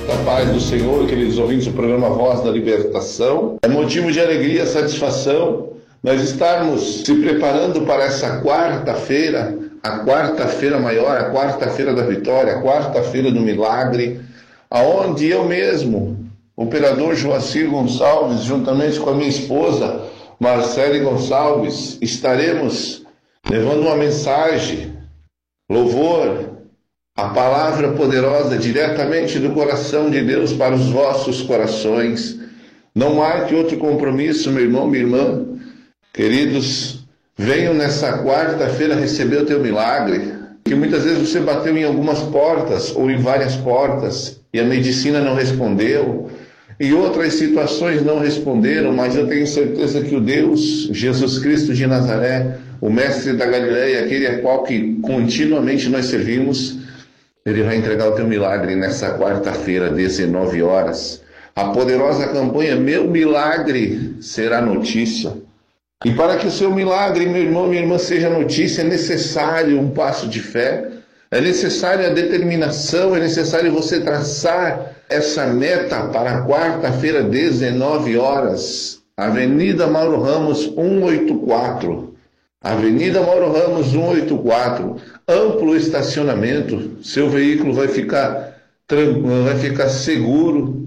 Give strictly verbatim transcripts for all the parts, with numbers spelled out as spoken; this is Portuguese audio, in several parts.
A paz do Senhor, queridos ouvintes do programa Voz da Libertação. É motivo de alegria, satisfação nós estarmos se preparando para essa quarta-feira, a quarta-feira maior, a quarta-feira da vitória, a quarta-feira do milagre, aonde eu mesmo, o operador Joacir Gonçalves, juntamente com a minha esposa, Marcele Gonçalves, estaremos levando uma mensagem, louvor, a palavra poderosa diretamente do coração de Deus para os vossos corações. Não marque outro compromisso, meu irmão, minha irmã. Queridos, venham nessa quarta-feira receber o teu milagre, que muitas vezes você bateu em algumas portas ou em várias portas e a medicina não respondeu, e outras situações não responderam, mas eu tenho certeza que o Deus, Jesus Cristo de Nazaré, o mestre da Galileia, aquele a qual que continuamente nós servimos, Ele vai entregar o teu milagre nessa quarta-feira, dezenove horas. A poderosa campanha Meu Milagre Será Notícia. E para que o seu milagre, meu irmão, minha irmã, seja notícia, é necessário um passo de fé, é necessário a determinação, é necessário você traçar essa meta para a quarta-feira, dezenove horas. Avenida Mauro Ramos, cento e oitenta e quatro. Avenida Mauro Ramos, cento e oitenta e quatro. Amplo estacionamento, seu veículo vai ficar tranquilo, vai ficar seguro,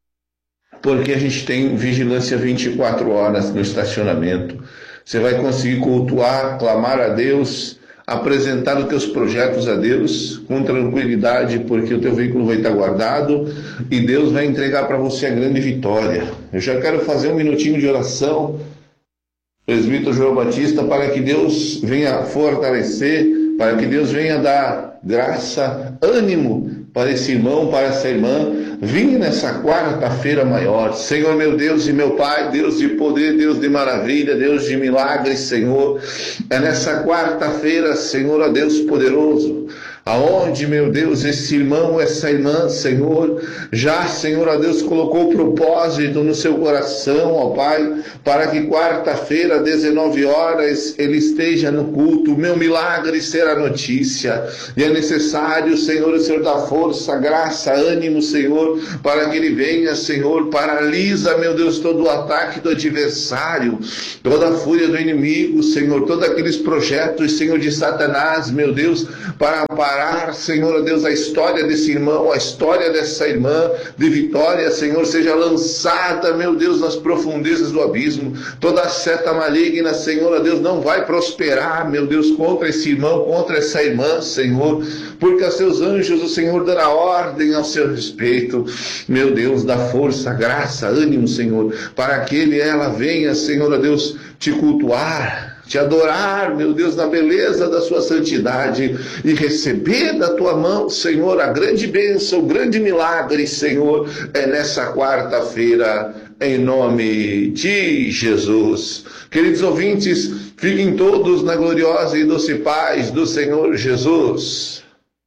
porque a gente tem vigilância vinte e quatro horas no estacionamento. Você vai conseguir cultuar, clamar a Deus, apresentar os teus projetos a Deus com tranquilidade, porque o teu veículo vai estar guardado e Deus vai entregar para você a grande vitória. Eu já quero fazer um minutinho de oração, presbítero João Batista, para que Deus venha fortalecer, para que Deus venha dar graça, ânimo para esse irmão, para essa irmã. Vim nessa quarta-feira maior. Senhor, meu Deus e meu Pai, Deus de poder, Deus de maravilha, Deus de milagres, Senhor. É nessa quarta-feira, Senhor, ó Deus poderoso, aonde, meu Deus, esse irmão, essa irmã, Senhor, já, Senhor, ó Deus, colocou o propósito no seu coração, ó Pai, para que quarta-feira, dezenove horas, ele esteja no culto. O meu milagre será notícia. E é necessário, Senhor, o Senhor dar força, graça, ânimo, Senhor, para que ele venha, Senhor, paralisa, meu Deus, todo o ataque do adversário, toda a fúria do inimigo, Senhor, todos aqueles projetos, Senhor, de Satanás, meu Deus, para parar, Senhor, Deus, a história desse irmão, a história dessa irmã de vitória, Senhor, seja lançada, meu Deus, nas profundezas do abismo. Toda seta maligna, Senhor, Deus, não vai prosperar, meu Deus, contra esse irmão, contra essa irmã, Senhor, porque a seus anjos o Senhor dará ordem ao seu respeito. Meu Deus, dá força, graça, ânimo, Senhor, para que ele e ela venha, Senhor, Deus, te cultuar, te adorar, meu Deus, na beleza da sua santidade e receber da tua mão, Senhor, a grande bênção, o grande milagre, Senhor, é nessa quarta-feira, em nome de Jesus. Queridos ouvintes, fiquem todos na gloriosa e doce paz do Senhor Jesus.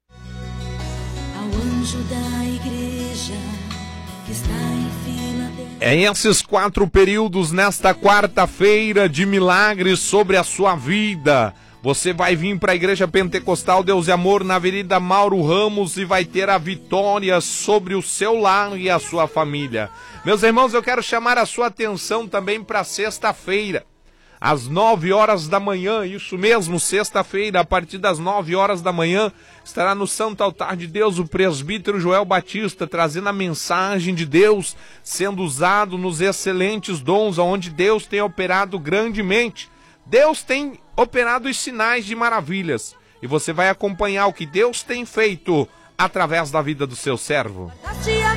Ao anjo da igreja que está em fila de... É esses quatro períodos nesta quarta-feira de milagres sobre a sua vida. Você vai vir para a Igreja Pentecostal Deus e Amor na Avenida Mauro Ramos e vai ter a vitória sobre o seu lar e a sua família. Meus irmãos, eu quero chamar a sua atenção também para sexta-feira, às nove horas da manhã, isso mesmo, sexta-feira, a partir das nove horas da manhã, estará no Santo Altar de Deus o presbítero Joel Batista, trazendo a mensagem de Deus, sendo usado nos excelentes dons, onde Deus tem operado grandemente. Deus tem operado os sinais de maravilhas, e você vai acompanhar o que Deus tem feito através da vida do seu servo. Dá-te a